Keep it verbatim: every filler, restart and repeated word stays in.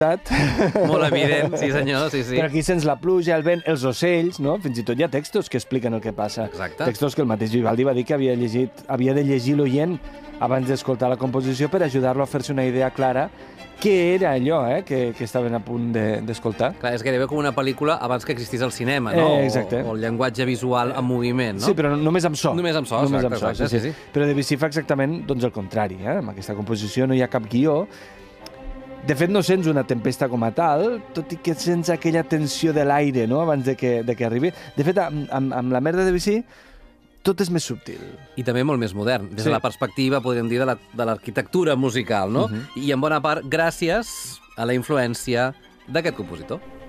Molt evident, sí senyor, sí, sí. Però aquí sents la pluja, el vent, els ocells, no? Fins i tot hi ha textos que expliquen el que passa. Exacte. Textos que el mateix Vivaldi va dir que havia llegit, havia de llegir l'oient abans d'escoltar la composició per ajudar-lo a fer-se una idea clara què era allò eh, que, que estaven a punt d'escoltar. De, Clar, és gairebé com una pel·lícula abans que existís el cinema, no? Eh, exacte. O, o el llenguatge visual en moviment, no? Sí, però només amb so. Només amb so, només exacte, amb so exacte, sí, sí, sí. sí. Però Debussy fa exactament doncs, el contrari. Eh? Amb aquesta composició no hi ha cap guió. De fet, no sents una tempesta com a tal, tot i que sents aquella tensió de l'aire no? abans de que, de que arribi. De fet, amb, amb, amb la merda de Debussy tot és més subtil. I també molt més modern, des Sí. de la perspectiva, podríem dir, de l'arquitectura musical, no? Uh-huh. I en bona part gràcies a la influència d'aquest compositor.